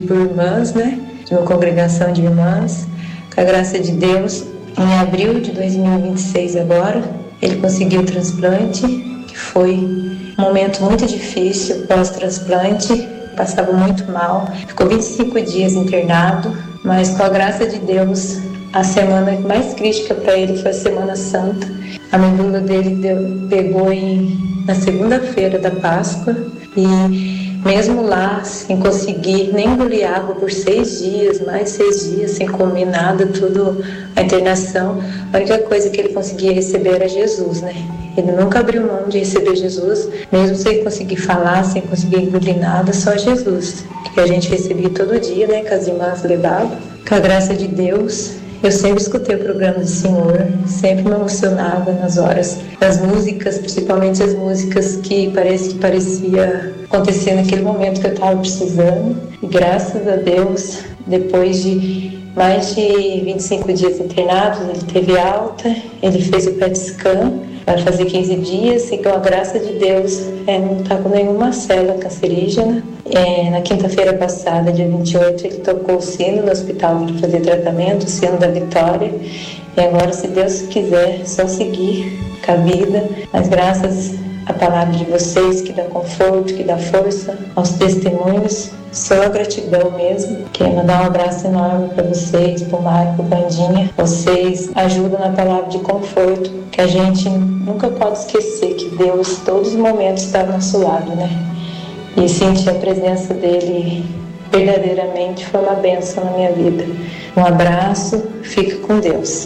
por irmãs, né? De uma congregação de irmãs. Com a graça de Deus, em abril de 2026 agora, ele conseguiu o transplante, que foi um momento muito difícil pós-transplante, passava muito mal, ficou 25 dias internado, mas com a graça de Deus, a semana mais crítica para ele foi a Semana Santa. A medula dele pegou na segunda-feira da Páscoa e mesmo lá, sem conseguir nem engolir água por 6 dias, mais 6 dias, sem comer nada, tudo a internação, a única coisa que ele conseguia receber era Jesus, né? Ele nunca abriu mão de receber Jesus, mesmo sem conseguir falar, sem conseguir engolir nada, só Jesus, que a gente recebia todo dia, né? Que as irmãs levavam. Com a graça de Deus, eu sempre escutei o programa do Senhor, sempre me emocionava nas horas das músicas, principalmente as músicas que parecia acontecer naquele momento que eu estava precisando. E graças a Deus, depois de mais de 25 dias internados, ele teve alta, ele fez o PET scan, vai fazer 15 dias, e com a graça de Deus, não está com nenhuma célula cancerígena. Na quinta-feira passada, dia 28, ele tocou o sino no hospital para fazer tratamento, o sino da vitória. E agora, se Deus quiser, é só seguir com a vida. Mas graças à palavra de vocês, que dá conforto, que dá força, aos testemunhos, só gratidão mesmo. Quero mandar um abraço enorme para vocês, para o Mário, para o Bandinha. Vocês ajudam na palavra de conforto, que a gente nunca pode esquecer que Deus, todos os momentos, está ao nosso lado, né? E sentir a presença dele verdadeiramente foi uma bênção na minha vida. Um abraço, fique com Deus.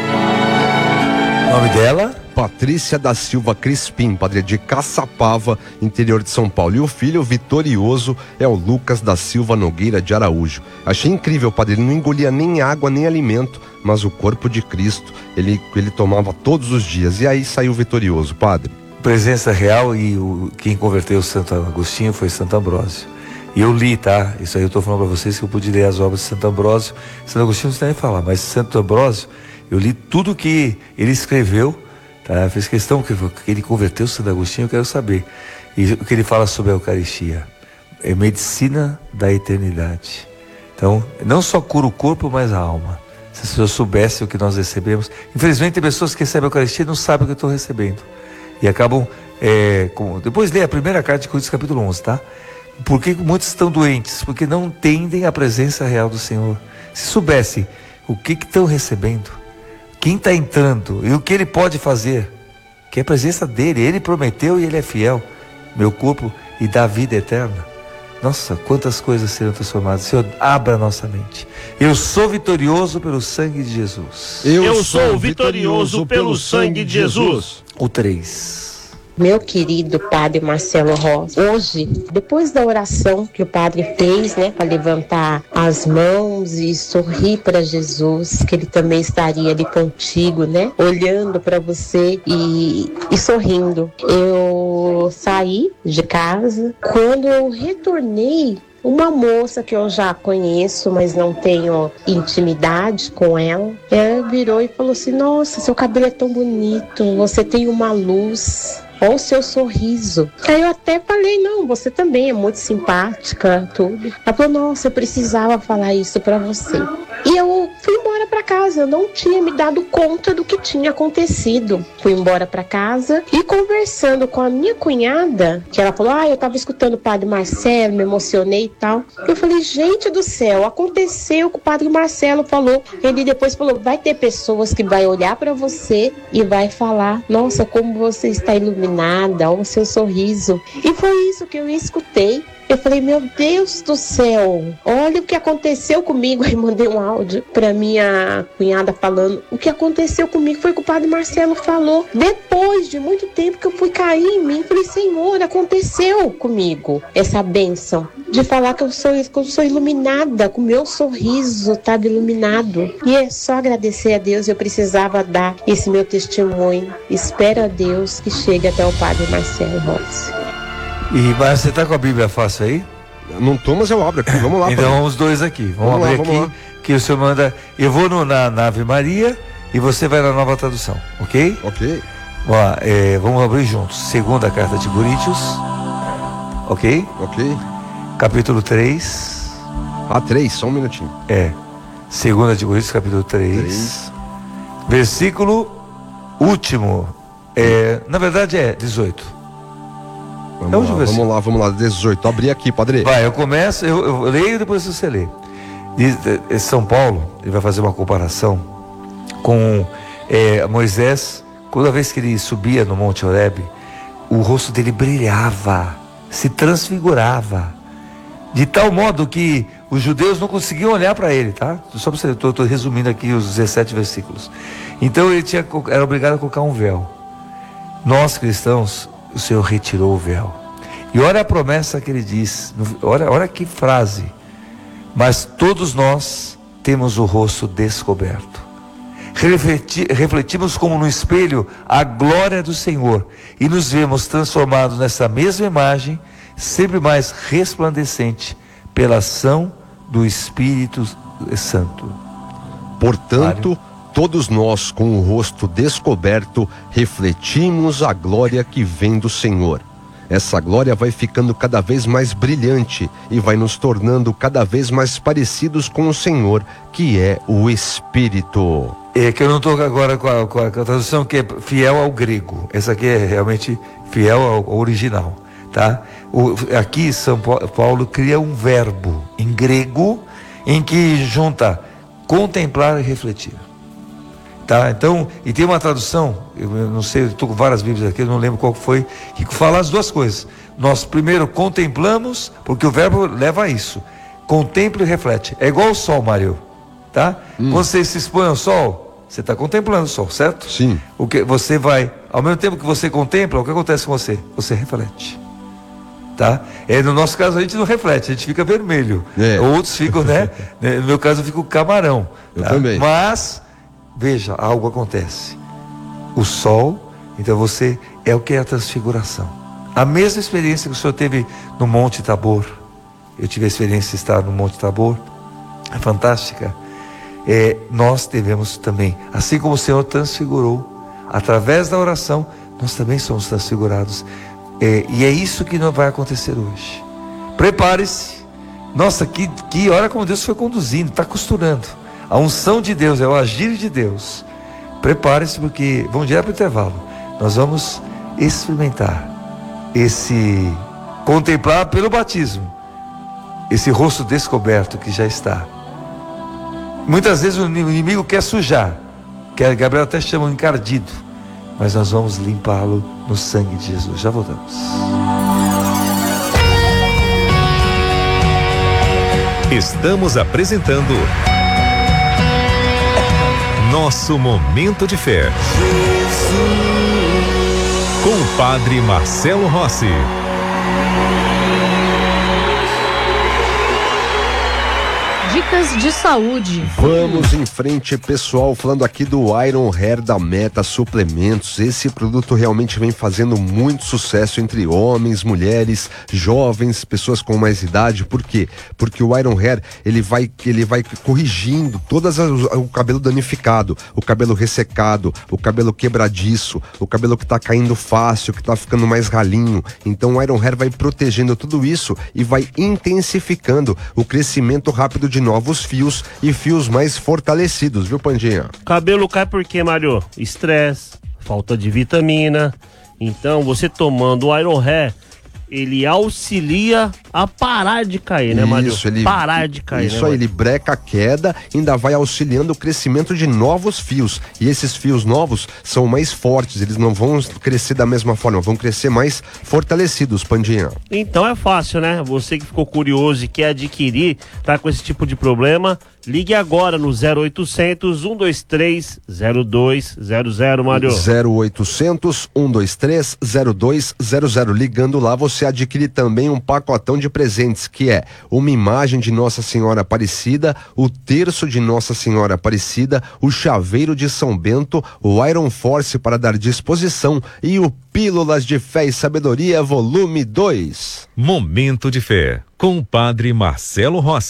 O nome dela? Patrícia da Silva Crispim, padre de Caçapava, interior de São Paulo. E o filho vitorioso é o Lucas da Silva Nogueira de Araújo. Achei incrível, padre, ele não engolia nem água nem alimento, mas o corpo de Cristo ele tomava todos os dias. E aí saiu vitorioso, padre. Presença real, e quem converteu Santo Agostinho foi Santo Ambrósio. E eu li, tá? Isso aí eu estou falando para vocês que eu pude ler as obras de Santo Ambrósio. Santo Agostinho não sei nem falar, mas Santo Ambrósio, eu li tudo que ele escreveu, tá? Fez questão que ele converteu Santo Agostinho, eu quero saber. E o que ele fala sobre a Eucaristia é medicina da eternidade. Então, não só cura o corpo, mas a alma. Se as pessoas soubessem o que nós recebemos. Infelizmente, tem pessoas que recebem a Eucaristia e não sabem o que eu estou recebendo. E acabam, depois lê a primeira carta de Coríntios capítulo 11, tá? Por que muitos estão doentes? Porque não entendem a presença real do Senhor. Se soubesse o que estão recebendo, quem está entrando e o que ele pode fazer, que é a presença dele, ele prometeu e ele é fiel, meu corpo, e dá vida eterna. Nossa, quantas coisas serão transformadas. Senhor, abra a nossa mente. Eu sou vitorioso pelo sangue de Jesus. Eu sou vitorioso pelo sangue de Jesus. O 3. Meu querido Padre Marcelo Rossi, hoje, depois da oração que o Padre fez, né, para levantar as mãos e sorrir para Jesus, que ele também estaria ali contigo, né, olhando para você e sorrindo. Eu saí de casa. Quando eu retornei, uma moça que eu já conheço, mas não tenho intimidade com ela virou e falou assim: nossa, seu cabelo é tão bonito, você tem uma luz. Olha o seu sorriso. Aí eu até falei: não, você também é muito simpática, tudo. Ela falou: nossa, eu precisava falar isso pra você. E eu fui embora pra casa, eu não tinha me dado conta do que tinha acontecido. Fui embora pra casa e conversando com a minha cunhada, que ela falou: eu tava escutando o Padre Marcelo, me emocionei e tal. Eu falei: gente do céu, aconteceu o que o Padre Marcelo falou. Ele depois falou: vai ter pessoas que vai olhar pra você e vai falar: nossa, como você está iluminada, olha o seu sorriso. E foi isso que eu escutei. Eu falei: meu Deus do céu, olha o que aconteceu comigo. Aí mandei um áudio pra minha cunhada falando: o que aconteceu comigo foi o que o Padre Marcelo falou. Depois de muito tempo que eu fui cair em mim, falei: Senhor, aconteceu comigo essa bênção de falar que eu sou iluminada, com o meu sorriso estava iluminado. E é só agradecer a Deus. Eu precisava dar esse meu testemunho. Espero a Deus que chegue até o Padre Marcelo Rossi. Mas você tá com a Bíblia fácil aí? Não tô, mas eu abro aqui. Vamos lá. Então vamos dois aqui. Vamos abrir aqui. Lá. Que o senhor manda. Eu vou na Ave Maria e você vai na Nova Tradução, ok? Ok. Vamos abrir juntos. Segunda carta de Coríntios. Ok? Ok. Capítulo 3. 3, só um minutinho. 2 de Coríntios, capítulo 3. Versículo último. Na verdade 18. Vamos lá, 18. Abri aqui, padre. Vai, eu começo, eu leio e depois você lê. São Paulo, ele vai fazer uma comparação com Moisés. Toda vez que ele subia no Monte Horebe, o rosto dele brilhava, se transfigurava, de tal modo que os judeus não conseguiam olhar para ele, tá? Só para você, estou resumindo aqui os 17 versículos. Então ele era obrigado a colocar um véu. Nós cristãos, o Senhor retirou o véu. E olha a promessa que ele diz, olha que frase: mas todos nós temos o rosto descoberto. Refletimos como no espelho a glória do Senhor e nos vemos transformados nessa mesma imagem, sempre mais resplandecente pela ação do Espírito Santo. Portanto, todos nós, com o rosto descoberto, refletimos a glória que vem do Senhor. Essa glória vai ficando cada vez mais brilhante e vai nos tornando cada vez mais parecidos com o Senhor, que é o Espírito. Que eu não estou agora com a tradução que é fiel ao grego. Essa aqui é realmente fiel ao original, tá? Aqui São Paulo cria um verbo em grego em que junta contemplar e refletir. Tá? Então, e tem uma tradução, eu não sei, estou com várias bíblias aqui, eu não lembro qual foi, que fala as duas coisas. Nós primeiro contemplamos, porque o verbo leva a isso. Contempla e reflete. É igual o sol, Mário, tá? Quando você se expõe ao sol, você está contemplando o sol, certo? Sim. O que você vai, ao mesmo tempo que você contempla, o que acontece com você? Você reflete. Tá? No nosso caso a gente não reflete, a gente fica vermelho. Outros ficam, né? No meu caso eu fico camarão. Eu também. Mas veja, algo acontece. O sol, então você é o que é a transfiguração. A mesma experiência que o Senhor teve no Monte Tabor. Eu tive a experiência de estar no Monte Tabor. É fantástica. Nós devemos também, assim como o Senhor transfigurou, através da oração, nós também somos transfigurados. E é isso que não vai acontecer hoje. Prepare-se. Nossa, que hora como Deus foi conduzindo, está costurando. A unção de Deus, é o agir de Deus. Prepare-se, porque vamos direto para o intervalo. Nós vamos experimentar contemplar pelo batismo, esse rosto descoberto que já está. Muitas vezes o inimigo quer sujar, Gabriel até chama encardido, mas nós vamos limpá-lo no sangue de Jesus. Já voltamos. Estamos apresentando Nosso Momento de Fé, com o Padre Marcelo Rossi. Dicas de saúde. Vamos em frente, pessoal, falando aqui do Iron Hair da Meta Suplementos. Esse produto realmente vem fazendo muito sucesso entre homens, mulheres, jovens, pessoas com mais idade. Por quê? Porque o Iron Hair, ele vai corrigindo o cabelo danificado, o cabelo ressecado, o cabelo quebradiço, o cabelo que tá caindo fácil, que tá ficando mais ralinho. Então o Iron Hair vai protegendo tudo isso e vai intensificando o crescimento rápido de novos fios e fios mais fortalecidos, viu, Pandinha? Cabelo cai por quê, Mário? Estresse, falta de vitamina. Então, você tomando o Iron Hair, ele auxilia a parar de cair, né, Mário? Parar de cair, isso né, aí, ele breca a queda, ainda vai auxiliando o crescimento de novos fios. E esses fios novos são mais fortes, eles não vão crescer da mesma forma, vão crescer mais fortalecidos, Pandinha. Então é fácil, né? Você que ficou curioso e quer adquirir, tá com esse tipo de problema, ligue agora no 0800 123 0200, Mário. 0800 123 0200. Ligando lá, você adquire também um pacotão de presentes, que é uma imagem de Nossa Senhora Aparecida, o terço de Nossa Senhora Aparecida, o chaveiro de São Bento, o Iron Force para dar disposição e o Pílulas de Fé e Sabedoria, volume 2. Momento de Fé, com o Padre Marcelo Rossi.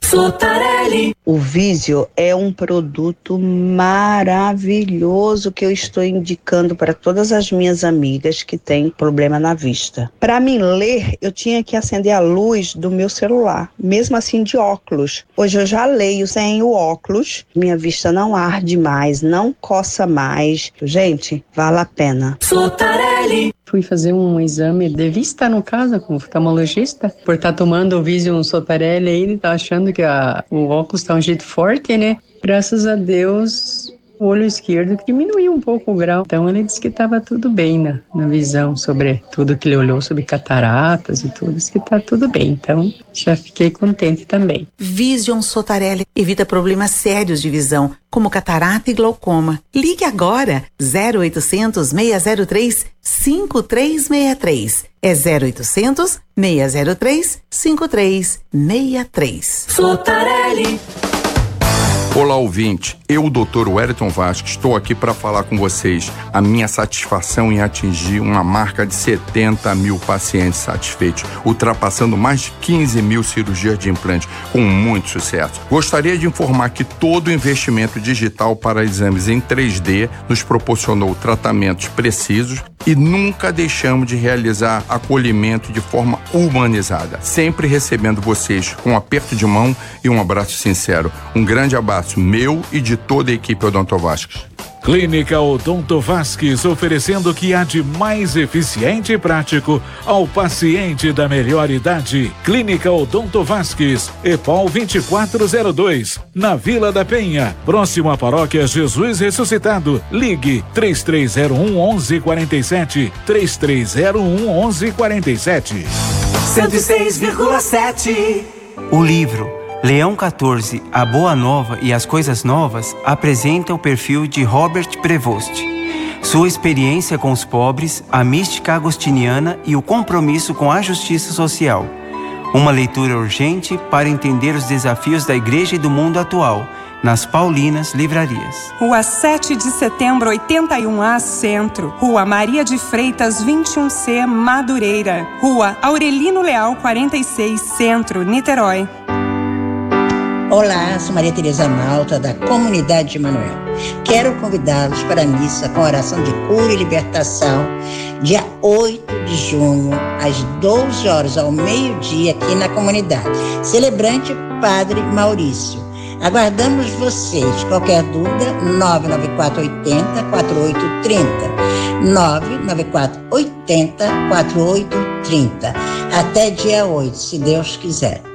Sotarelli. O Vizio é um produto maravilhoso que eu estou indicando para todas as minhas amigas que têm problema na vista. Para mim ler, eu tinha que acender a luz do meu celular, mesmo assim de óculos. Hoje eu já leio sem o óculos, minha vista não arde mais, não coça mais. Gente, vale a pena. Sotarelli. Fui fazer um exame de vista, no caso, com o oftalmologista, por estar tomando o Vision Sotarelli aí, ele tá achando que o óculos tá um jeito forte, né? Graças a Deus, o olho esquerdo diminuiu um pouco o grau. Então ele disse que estava tudo bem na visão, sobre tudo que ele olhou, sobre cataratas e tudo, disse que tá tudo bem. Então já fiquei contente também. Vision Sotarelli evita problemas sérios de visão, como catarata e glaucoma. Ligue agora, 0800 603 5363. É 0800 603 5363. Sotarelli. Olá, ouvinte. Eu, Dr. Wellington Vasques, estou aqui para falar com vocês a minha satisfação em atingir uma marca de 70 mil pacientes satisfeitos, ultrapassando mais de 15 mil cirurgias de implante, com muito sucesso. Gostaria de informar que todo o investimento digital para exames em 3D nos proporcionou tratamentos precisos e nunca deixamos de realizar acolhimento de forma humanizada, sempre recebendo vocês com um aperto de mão e um abraço sincero. Um grande abraço meu e de toda a equipe Odonto Vasques. Clínica Odonto Vasques, oferecendo o que há de mais eficiente e prático ao paciente da melhor idade. Clínica Odonto Vasques, EPOL 2402, na Vila da Penha, próximo à Paróquia Jesus Ressuscitado. Ligue 3301-1147, 3301-1147. 106,7. O livro Leão 14, A Boa Nova e as Coisas Novas apresenta o perfil de Robert Prevost. Sua experiência com os pobres, a mística agostiniana e o compromisso com a justiça social. Uma leitura urgente para entender os desafios da igreja e do mundo atual, nas Paulinas Livrarias. Rua 7 de Setembro, 81A, Centro. Rua Maria de Freitas, 21C, Madureira. Rua Aurelino Leal, 46, Centro, Niterói. Olá, sou Maria Tereza Malta, da Comunidade de Emanuel. Quero convidá-los para a missa com oração de cura e libertação, dia 8 de junho, às 12 horas ao meio-dia, aqui na comunidade. Celebrante Padre Maurício. Aguardamos vocês. Qualquer dúvida, 99480-4830. 99480-4830. Até dia 8, se Deus quiser.